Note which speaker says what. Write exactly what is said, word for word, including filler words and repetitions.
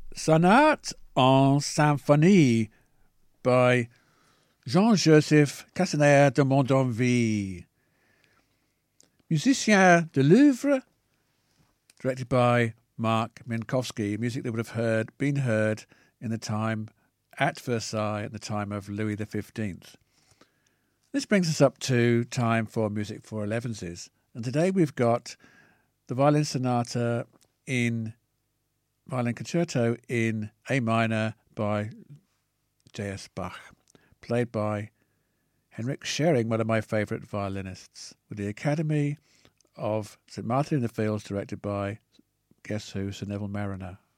Speaker 1: Sonate en symphonie by Jean-Joseph Castaner de Mondanville. Musicien de Louvre, directed by Mark Minkowski. Music that would have heard been heard in the time at Versailles at the time of Louis the Fifteenth. This brings us up to time for music for elevenses. And today we've got the violin sonata in violin concerto in A minor by J S Bach, played by Henrik Schering, one of my favourite violinists, with the Academy of Saint Martin in the Fields, directed by, guess who, Sir Neville Marriner.